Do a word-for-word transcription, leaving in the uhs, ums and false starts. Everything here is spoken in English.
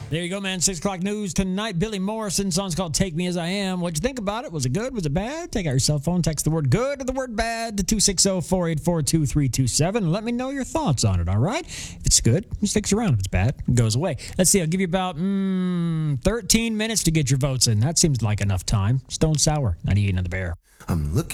There you go, man. Six o'clock news tonight. Billy Morrison. Song's called Take Me As I Am. What'd you think about it? Was it good? Was it bad? Take out your cell phone. Text the word good or the word bad to two six zero, four eight four, two three two seven. Let me know your thoughts on it, all right? If it's good, it sticks around. If it's bad, it goes away. Let's see. I'll give you about mm, thirteen minutes to get your votes in. That seems like enough time. Stone Sour, ninety-eight on the Bear. I'm looking.